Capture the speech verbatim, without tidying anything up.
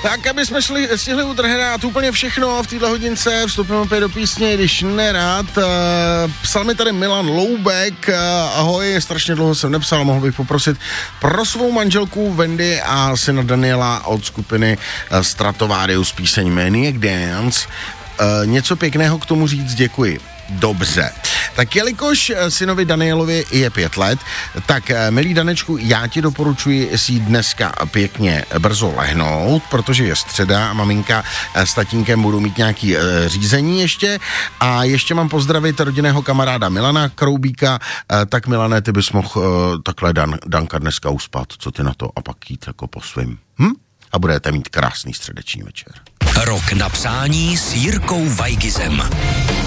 Tak, aby jsme šli, stihli utrhnat úplně všechno v této hodince, vstupujeme opět do písně, když nerad. Uh, psal mi tady Milan Loubek, uh, ahoj, strašně dlouho jsem nepsal, mohl bych poprosit pro svou manželku Wendy a syna Daniela od skupiny uh, Stratovarius píseň Maniac Dance. Uh, něco pěkného k tomu říct, děkuji. Dobře. Tak jelikož synovi Danielovi je pět let, tak milý Danečku, já ti doporučuji si dneska pěkně brzo lehnout, protože je středa a maminka s tatínkem budou mít nějaký e, řízení ještě a ještě mám pozdravit rodinného kamaráda Milana Kroubíka, e, tak Milane, ty bys mohl e, takhle Dan, Danka dneska uspat, co ty na to a pak jít jako po svým. Hm? A budete mít krásný středeční večer. Rok na přání s Jirkou Weigizem.